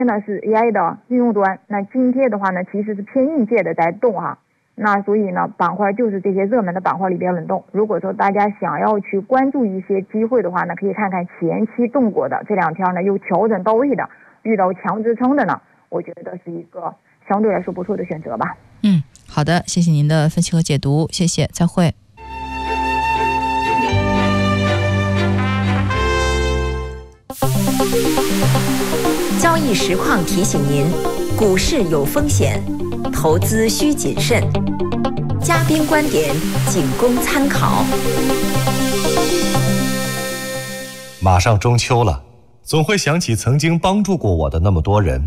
呢是 AI 的应用端，那今天的话呢其实是偏硬件的在动哈。那所以呢板块就是这些热门的板块里边轮动。如果说大家想要去关注一些机会的话呢，可以看看前期动过的，这两天呢又调整到位的，遇到强支撑的呢，我觉得是一个相对来说不错的选择吧。 好的，谢谢您的分析和解读，谢谢，再会。 交易实况提醒您，股市有风险，投资需谨慎，嘉宾观点仅供参考。 马上中秋了，总会想起曾经帮助过我的那么多人。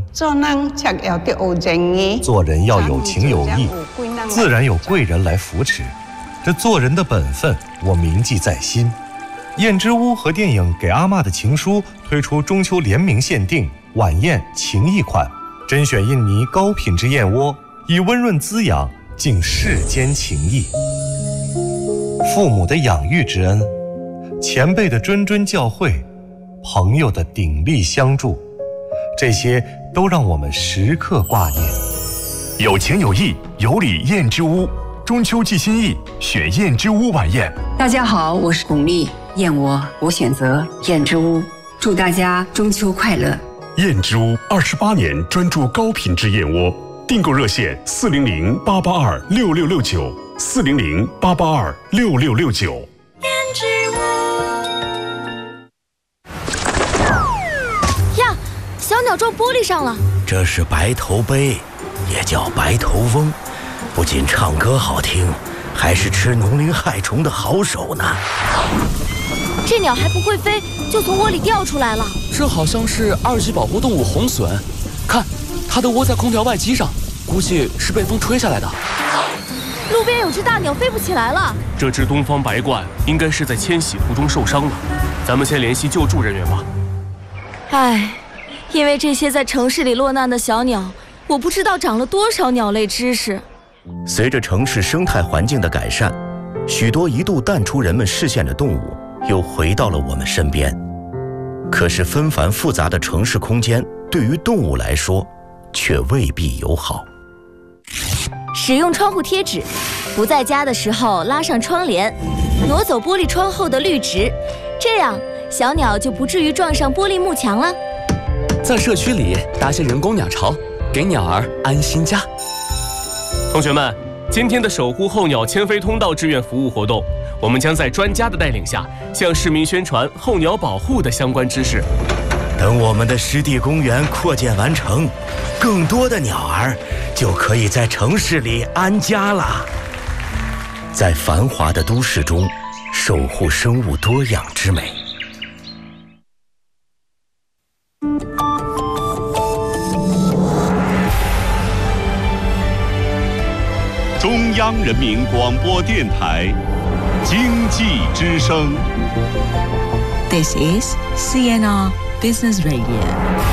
做人要有情有义，自然有贵人来扶持，这做人的本分我铭记在心。燕之屋和电影《给阿嬷的情书》推出中秋联名限定晚宴情谊款，甄选印尼高品质燕窝，以温润滋养敬世间情谊。父母的养育之恩，前辈的谆谆教诲，朋友的鼎力相助，这些都让我们时刻挂念。 有情有义，有礼燕之屋，中秋寄心意，选燕之屋晚宴。 大家好，我是巩俐，燕窝我选择燕之屋，祝大家中秋快乐。 燕之屋28年专注高品质燕窝，订购热线400-882-6669，400-882-6669。 呀，小鸟撞玻璃上了。 这是白头鹎，也叫白头翁，不仅唱歌好听，还是吃农林害虫的好手呢。 这鸟还不会飞，就从窝里掉出来了。 这好像是2级保护动物红隼，看，它的窝在空调外机上，估计是被风吹下来的。 路边有只大鸟飞不起来了。 这只东方白鹳应该是在迁徙途中受伤了，咱们先联系救助人员吧。 唉，因为这些在城市里落难的小鸟，我不知道长了多少鸟类知识。 随着城市生态环境的改善，许多一度淡出人们视线的动物又回到了我们身边。可是纷繁复杂的城市空间对于动物来说却未必友好。 使用窗户贴纸，不在家的时候拉上窗帘，挪走玻璃窗后的绿植，这样小鸟就不至于撞上玻璃幕墙了。 在社区里搭些人工鸟巢，给鸟儿安心家。 同学们，今天的守护候鸟迁飞通道志愿服务活动，我们将在专家的带领下，向市民宣传候鸟保护的相关知识。 等我们的湿地公园扩建完成，更多的鸟儿就可以在城市里安家了。在繁华的都市中，守护生物多样之美。 中央人民广播电台经济之声。 This is CNR Business Radio。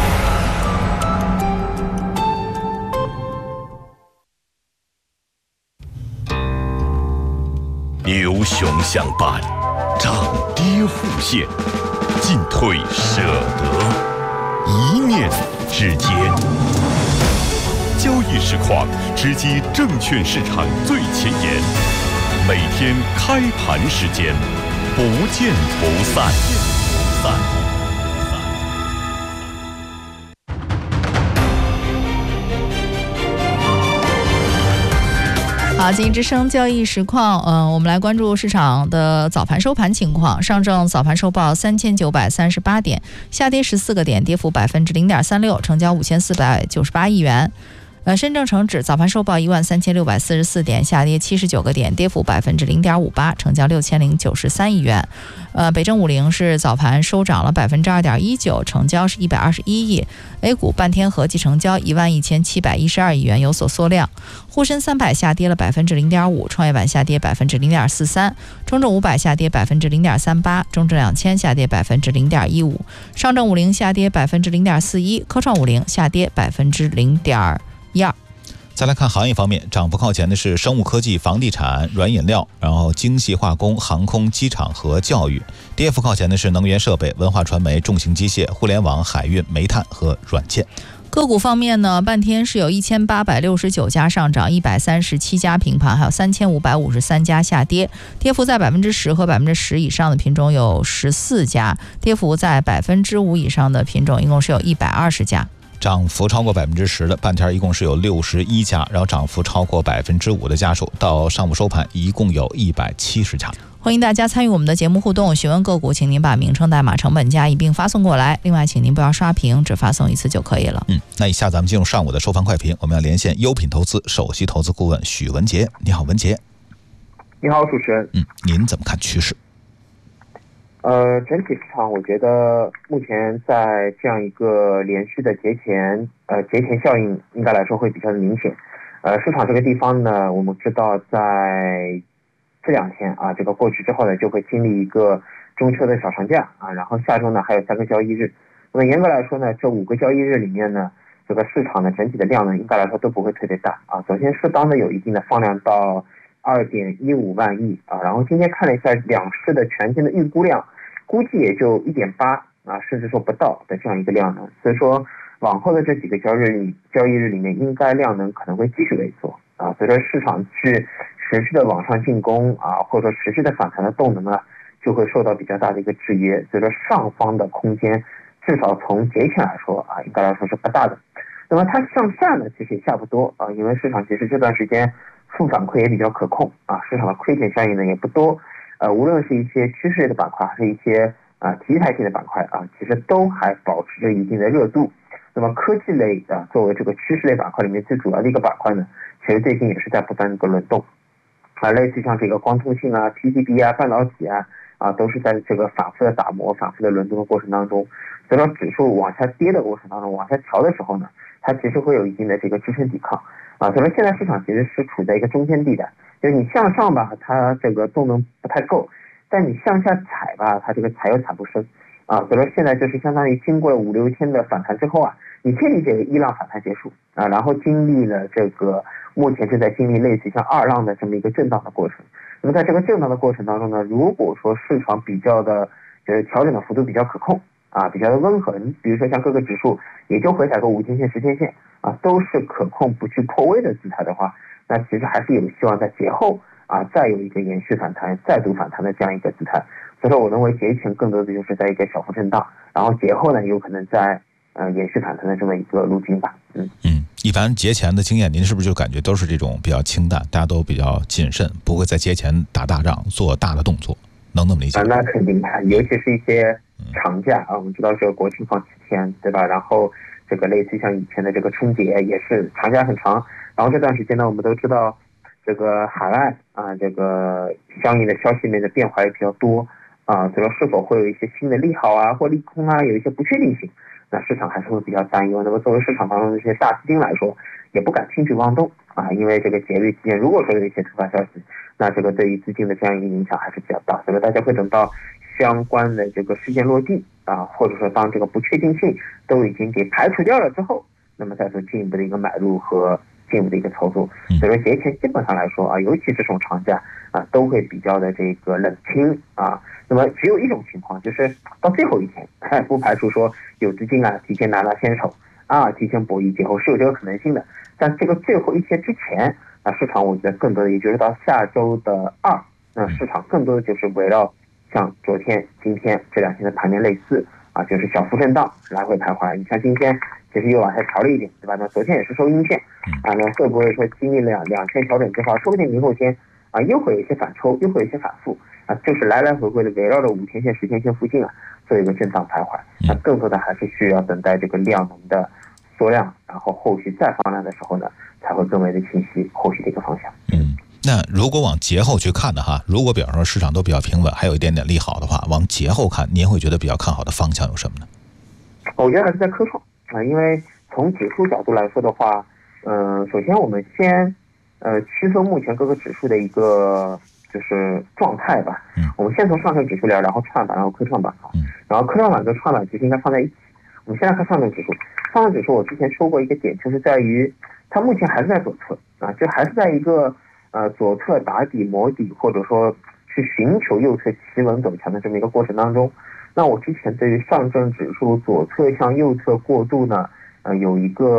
牛熊相伴，涨跌互现，进退舍得，一念之间。交易实况直击证券市场最前沿，每天开盘时间，不见不散。 好，经济之声交易实况，我们来关注市场的早盘收盘情况。上证早盘收报3938点，下跌14个点，跌幅0.36%，成交5498亿元。深证成指早盘收报13644点，下跌79个点，跌幅0.58%，成交6093亿元。北证50是早盘收涨了2.19%，成交是121亿。A 股半天合计成交11712亿元，有所缩量。沪深300下跌了0.5%，创业板下跌0.43%，中证500下跌0.38%，中证2000下跌0.15%，上证50下跌0.41%，科创50下跌0.12%。 再来看行业方面，涨幅靠前的是生物科技、房地产、软饮料，然后精细化工、航空、机场和教育。跌幅靠前的是能源设备、文化传媒、重型机械、互联网、海运、煤炭和软件。 个股方面呢，半天是有1869家上涨，137家平盘，还有3553家下跌，跌幅在10%和10%以上的品种有14家，跌幅在5%以上的品种一共是有120家。 涨幅超过10%的半天一共是有61家，然后涨幅超过5%的家数，到上午收盘一共有170家。 欢迎大家参与我们的节目互动，询问个股，请您把名称、代码、成本价一并发送过来。另外，请您不要刷屏，只发送一次就可以了。 那以下咱们进入上午的收盘快评，我们要连线优品投资首席投资顾问许文杰。你好，文杰。 你好，主持人。 您怎么看趋势？ 整体市场我觉得目前在这样一个连续的节前效应应该来说会比较的明显。市场这个地方呢，我们知道在这2天啊，这个过去之后呢，就会经历一个中秋的小长假啊，然后下周呢还有3个交易日。那么严格来说呢，这5个交易日里面呢，这个市场的整体的量呢，应该来说都不会特别大啊。首先适当的有一定的放量到2.15万亿啊，然后今天看了一下两市的全天的预估量，估计也就1.8啊，甚至说不到的这样一个量能。所以说往后的这几个交易日里面，应该量能可能会继续萎缩啊。所以说市场去持续的往上进攻啊，或者说持续的反弹的动能啊，就会受到比较大的一个制约。所以说上方的空间至少从节前来说啊，应该来说是不大的。那么它向下呢，其实也下不多啊，因为市场其实这段时间负反馈也比较可控啊，市场的亏钱效应呢也不多。无论是一些趋势类的板块，还是一些题材性的板块啊，其实都还保持着一定的热度。那么科技类的作为这个趋势类板块里面最主要的一个板块呢，其实最近也是在不断的一个轮动啊，类似像这个光通信啊、PCB 啊、半导体啊，都是在这个反复的打磨、反复的轮动的过程当中。所以说指数往下跌的过程当中，往下调的时候呢，它其实会有一定的这个支撑抵抗啊。所以说现在市场其实是处在一个中间地带，就是你向上吧，它这个动能不太够，但你向下踩吧，它这个踩又踩不深啊。所以说现在就是相当于经过了5-6天的反弹之后啊，你可以理解为1浪反弹结束啊，然后经历了这个目前正在经历类似像2浪的这么一个震荡的过程。那么在这个震荡的过程当中呢，如果说市场比较的调整的幅度比较可控啊，比较的温和，比如说像各个指数也就回踩个5天线、10天线啊，都是可控不去破位的姿态的话，那其实还是有希望在节后啊再有一个延续反弹、再度反弹的这样一个姿态。所以说我认为节前更多的就是在一个小幅震荡，然后节后呢有可能在延续反弹的这么一个路径吧。 一般节前的经验，您是不是就感觉都是这种比较清淡，大家都比较谨慎，不会在节前打大仗、做大的动作，能这么理解？ 那肯定的，尤其是一些长假啊，我们知道这个国庆放7天，对吧？然后这个类似像以前的这个春节也是长假很长，然后这段时间呢，我们都知道这个海外啊，这个相应的消息面的变化也比较多啊，所以说是否会有一些新的利好啊或利空啊，有一些不确定性。那市场还是会比较担忧。那么作为市场当中的这些大资金来说，也不敢轻举妄动啊，因为这个节日期间，如果说有一些突发消息，那这个对于资金的这样一个影响还是比较大。所以大家会等到相关的这个事件落地啊，或者说当这个不确定性都已经给排除掉了之后，那么再做进一步的一个买入和进一步的一个操作。所以说节前基本上来说啊，尤其这种长假啊，都会比较的这个冷清啊。那么只有一种情况，就是到最后一天，不排除说有资金啊提前拿到先手啊，提前博弈节后是有这个可能性的。但这个最后一天之前，那市场我觉得更多的也就是到下周的2，那市场更多的就是围绕像昨天、今天这2天的盘面类似啊，就是小幅震荡来回徘徊。你像今天其实又往下调了一点，对吧？那昨天也是收阴线啊，那会不会说经历了两天调整之后，说不定明后天啊又会有一些反抽，又会有一些反复啊，就是来来回回的围绕着5天线、10天线附近啊做一个震荡徘徊。那更多的还是需要等待这个量能的缩量，然后后续再放量的时候呢，才会更为的清晰后续的一个方向。 那如果往节后去看的哈，如果比方说市场都比较平稳，还有一点点利好的话，往节后看，您会觉得比较看好的方向有什么呢？ 我觉得还是在科创啊，因为从指数角度来说的话，首先我们先区分目前各个指数的一个就是状态吧。我们先从上证指数聊，然后创业板，然后科创板啊。然后科创板跟创业板其实应该放在一起。我们先来看上证指数，上证指数我之前说过一个点，就是在于它目前还是在左侧啊，就还是在一个左侧打底磨底，或者说去寻求右侧企稳走强的这么一个过程当中。那我之前对于上证指数左侧向右侧过渡呢， 有一个